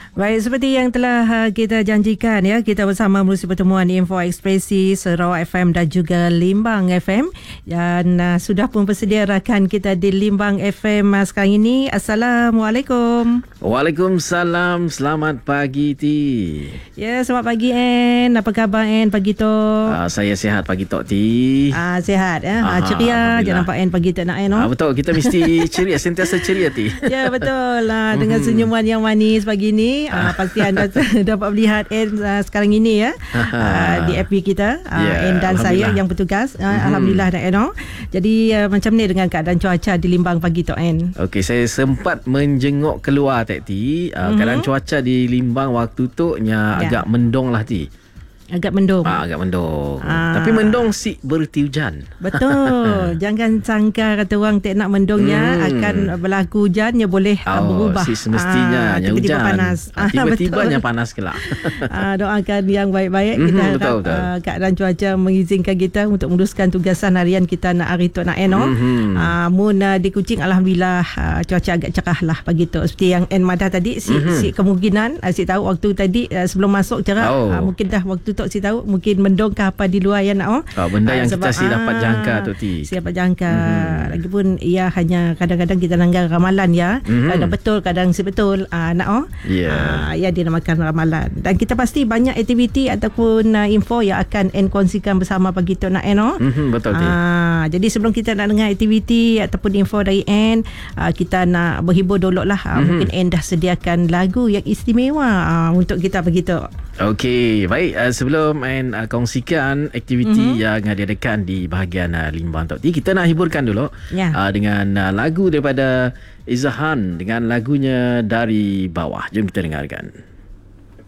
Baik, seperti yang telah kita janjikan ya, kita bersama melalui pertemuan Info Ekspresi Sarawak FM dan juga Limbang FM, dan sudah pun bersedia rakan kita di Limbang FM sekarang ini. Assalamualaikum. Waalaikumsalam. Selamat pagi Ti. Ya, selamat pagi En. Apa khabar En pagi tu? Saya sihat pagi Tok Ti. Sihat ya. Ceria. Jangan nampak En pagi tu nak En. Betul, kita mesti ceria, sentiasa ceria Ti. Ya, betul lah. Dengan senyuman yang manis pagi ni. Pasti anda dapat melihat En sekarang ini ya, di FB kita, En dan saya yang bertugas. Alhamdulillah dah En. Jadi macam ni dengan keadaan cuaca di Limbang pagi tu En. Okey, saya sempat menjenguk keluar Ti. Keadaan cuaca di Limbang waktu tu agak mendung lah Ti. Agak mendung. Agak mendung. Tapi mendung si berhenti hujan. Betul. Jangan sangka kata orang tak nak mendungnya akan berlaku hujannya boleh berubah. Semestinya tiba-tiba hujan. panas. Tiba-tibanya panas kelak. Doakan yang baik-baik. Kita harap keadaan cuaca mengizinkan kita untuk meneruskan tugasan harian kita nak hari tu nak mun di Kuching alhamdulillah cuaca agak cerah lah pagi tu. Seperti yang En madah tadi si kemungkinan si tahu waktu tadi sebelum masuk cerah mungkin dah waktu si tahu mungkin mendung ke apa di luar ya nak benda yang kita dapat jangka tu Ti. Dapat jangka. Lagipun ia hanya kadang-kadang kita langgar ramalan ya. Kadang betul, kadang si betul nak ia dinamakan ramalan. Dan kita pasti banyak aktiviti ataupun info yang akan En kongsikan bersama pagi tu nak En. Betul Ti. Jadi sebelum kita nak dengar aktiviti ataupun info dari En, kita nak berhibur dulu lah. Mungkin En dah sediakan lagu yang istimewa untuk kita pagi tu. Okey, baik. Sebelum En kongsikan aktiviti yang diadakan di bahagian Limbang Tok Ti, kita nak hiburkan dulu dengan lagu daripada Izahan dengan lagunya Dari Bawah. Jom kita dengarkan.